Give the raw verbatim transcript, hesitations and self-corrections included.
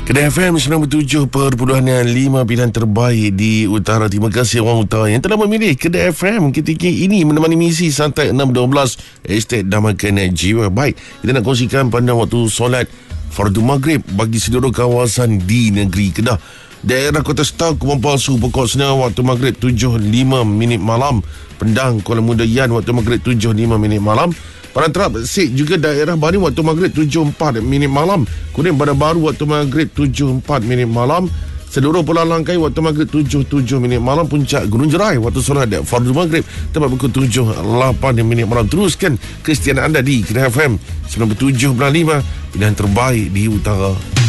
Kedah F M sembilan puluh tujuh perpuluhan lima pilihan terbaik di utara. Terima kasih orang utara yang telah memilih Kedah F M ketika ini menemani misi santai enam dua belas Estate Damakan Jiwa. Baik, kita nak kongsikan pada waktu solat fardu maghrib bagi seluruh kawasan di negeri Kedah. Daerah Kota Star, Kubang Palsu, Pokok Senar waktu maghrib tujuh lima minit malam. Pendang, Kuala Muda Yan waktu maghrib tujuh lima minit malam. Parantarap Sik juga daerah Baring waktu maghrib tujuh empat minit malam. Kemudian Bandar Baru waktu maghrib tujuh empat minit malam. Seluruh Pulau Langkai waktu maghrib tujuh tujuh minit malam. Puncak Gunung Jerai waktu solat fardu maghrib tepat pukul tujuh lapan minit malam. Teruskan kesetiaan anda di Kedah F M sembilan puluh tujuh koma lima, pilihan terbaik di utara.